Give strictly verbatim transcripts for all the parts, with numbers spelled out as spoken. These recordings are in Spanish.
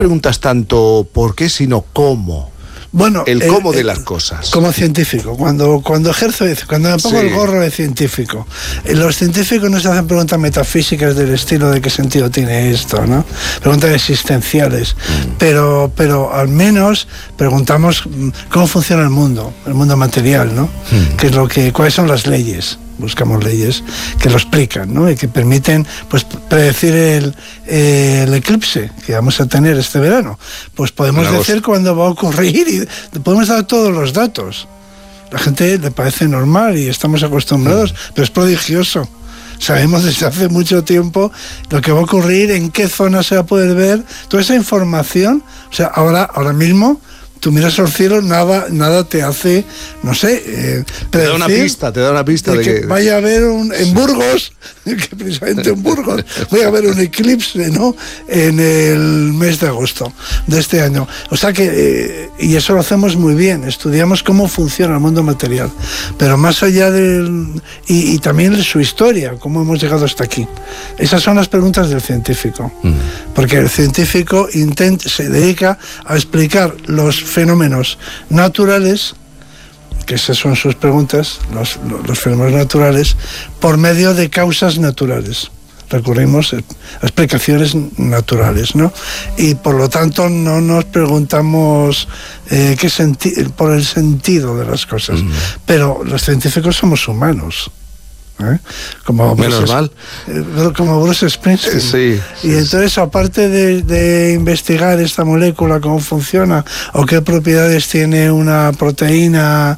preguntas tanto por qué, sino cómo. Bueno, el cómo eh, de eh, las cosas. Como científico, cuando, cuando ejerzo, cuando me pongo Sí. el gorro de científico, eh, los científicos no se hacen preguntas metafísicas del estilo de qué sentido tiene esto, ¿no? Preguntas existenciales, mm. pero, pero al menos preguntamos cómo funciona el mundo, el mundo material, ¿no? Mm. ¿Qué es lo que, cuáles son las leyes? Buscamos leyes que lo explican, ¿no? Y que permiten, pues, predecir el, eh, el eclipse que vamos a tener este verano. Pues podemos decir cuándo va a ocurrir y podemos dar todos los datos. La gente le parece normal y estamos acostumbrados, mm. pero es prodigioso. Sabemos desde hace mucho tiempo lo que va a ocurrir, en qué zona se va a poder ver, toda esa información. O sea, ahora, ahora mismo tú miras al cielo, nada, nada te hace, no sé, eh, te da una pista, te da una pista de, de que, que vaya a haber un, en Burgos, que precisamente en Burgos, voy a haber un eclipse, ¿no? En el mes de agosto de este año. O sea que, eh, y eso lo hacemos muy bien, estudiamos cómo funciona el mundo material, pero más allá del, y, y también de su historia, cómo hemos llegado hasta aquí. Esas son las preguntas del científico, mm. porque el científico intenta, se dedica a explicar los fenómenos naturales, que esas son sus preguntas, los, los fenómenos naturales, por medio de causas naturales. Recurrimos a explicaciones naturales, ¿no? Y por lo tanto no nos preguntamos eh, qué senti- por el sentido de las cosas. Mm. Pero los científicos somos humanos. ¿Eh? Como menos Bruce, mal eh, como Bruce Springsteen. Sí, sí, y entonces, aparte de, de investigar esta molécula, cómo funciona o qué propiedades tiene una proteína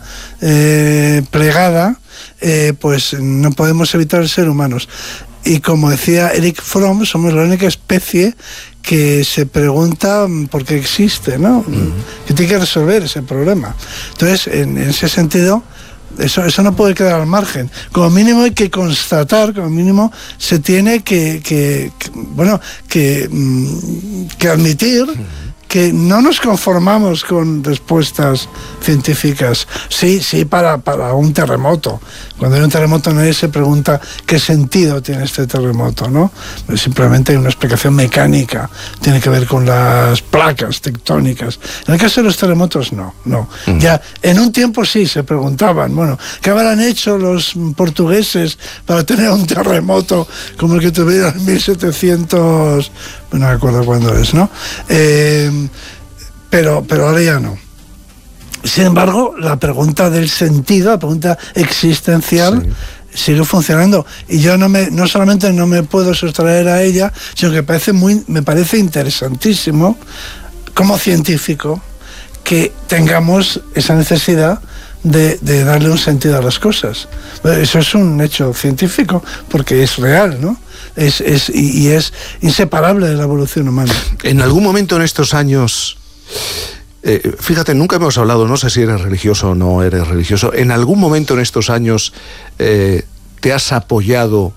eh, plegada, eh, pues no podemos evitar ser humanos. Y como decía Eric Fromm, somos la única especie que se pregunta por qué existe, ¿no? Mm. Que tiene que resolver ese problema. Entonces, en, en ese sentido, Eso, eso no puede quedar al margen. Como mínimo hay que constatar, como mínimo se tiene que, que, que bueno, que, que admitir que no nos conformamos con respuestas científicas. Sí, sí, para, para un terremoto. Cuando hay un terremoto nadie se pregunta qué sentido tiene este terremoto, ¿no? Simplemente hay una explicación mecánica. Tiene que ver con las placas tectónicas. En el caso de los terremotos, no, no. Mm. Ya en un tiempo sí se preguntaban, bueno, ¿qué habrán hecho los portugueses para tener un terremoto como el que tuvieron en mil setecientos? No me acuerdo cuándo es, ¿no? Eh, pero, pero ahora ya no. Sin embargo, la pregunta del sentido, la pregunta existencial, sí, sigue funcionando. Y yo no me, no solamente no me puedo sustraer a ella, sino que parece muy, me parece interesantísimo, como científico, que tengamos esa necesidad de, de darle un sentido a las cosas. Eso es un hecho científico, porque es real, ¿no? Es, es, y, y es inseparable de la evolución humana. En algún momento en estos años, eh, fíjate, nunca hemos hablado, no sé si eres religioso o no eres religioso, en algún momento en estos años eh, te has apoyado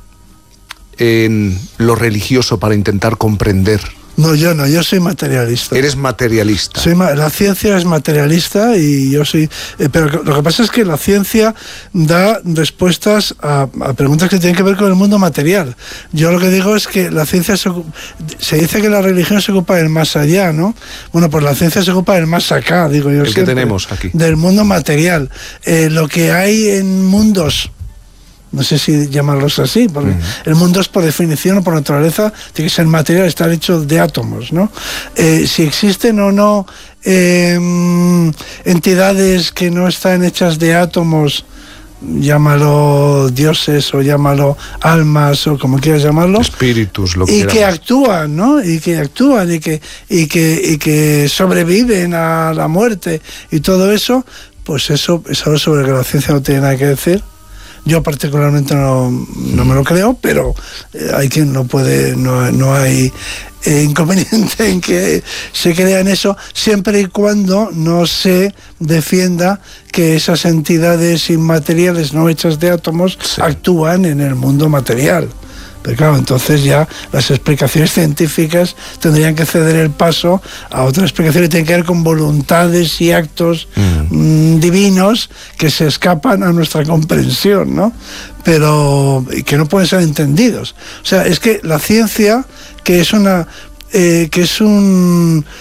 en lo religioso para intentar comprender. No, yo no, yo soy materialista. Eres materialista. Soy ma- la ciencia es materialista y yo soy... Eh, pero lo que pasa es que la ciencia da respuestas a, a preguntas que tienen que ver con el mundo material. Yo lo que digo es que la ciencia se, se dice que la religión se ocupa del más allá, ¿no? Bueno, pues la ciencia se ocupa del más acá, digo yo. El siempre, que tenemos aquí. Del mundo material. Eh, lo que hay en mundos... No sé si llamarlos así, porque uh-huh. el mundo es por definición o por naturaleza, tiene que ser material, estar hecho de átomos, ¿no? Eh, si existen o no eh, entidades que no están hechas de átomos, llámalo dioses o llámalo almas o como quieras llamarlo, espíritus, lo que y queramos. que actúan, ¿no? Y que actúan y que, y que, y que sobreviven a la muerte y todo eso, pues eso es algo sobre que la ciencia no tiene nada que decir. Yo particularmente no, no me lo creo, pero eh, hay quien no puede, no, no hay eh, inconveniente en que se crea en eso, siempre y cuando no se defienda que esas entidades inmateriales no hechas de átomos sí. actúan en el mundo material. Pero claro, entonces ya las explicaciones científicas tendrían que ceder el paso a otras explicaciones que tienen que ver con voluntades y actos mm. mmm, divinos que se escapan a nuestra comprensión, ¿no? Pero que no pueden ser entendidos. O sea, es que la ciencia, que es una... Eh, que es un